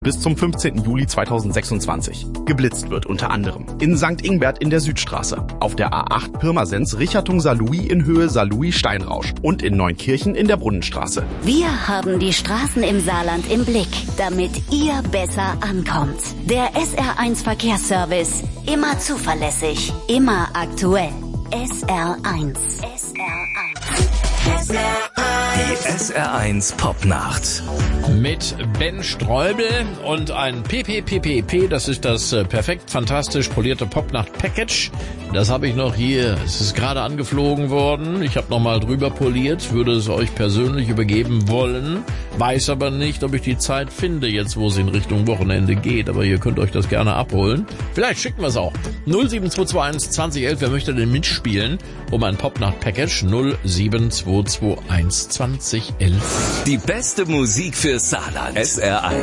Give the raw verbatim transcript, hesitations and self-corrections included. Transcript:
Bis zum fünfzehnten Juli zweitausendsechsundzwanzig. Geblitzt wird unter anderem in Sankt Ingbert in der Südstraße, auf der A acht Pirmasens Richtung Saarlouis in Höhe Saarlouis-Steinrausch und in Neunkirchen in der Brunnenstraße. Wir haben die Straßen im Saarland im Blick, damit ihr besser ankommt. Der S R eins Verkehrsservice. Immer zuverlässig, immer aktuell. S R eins. S R eins. Die S R eins Popnacht. Mit Ben Streubel und ein P P P P P, das ist das äh, perfekt fantastisch polierte Popnacht-Package. Das habe ich noch hier. Es ist gerade angeflogen worden. Ich habe nochmal drüber poliert, würde es euch persönlich übergeben wollen. Weiß aber nicht, ob ich die Zeit finde, jetzt wo es in Richtung Wochenende geht. Aber ihr könnt euch das gerne abholen. Vielleicht schicken wir es auch. null sieben zwei zwei eins zwanzig elf, wer möchte denn mitspielen? Um ein Popnacht-Package null sieben zwei zwei eins zwanzig elf. Die beste Musik für Saarland. S R eins.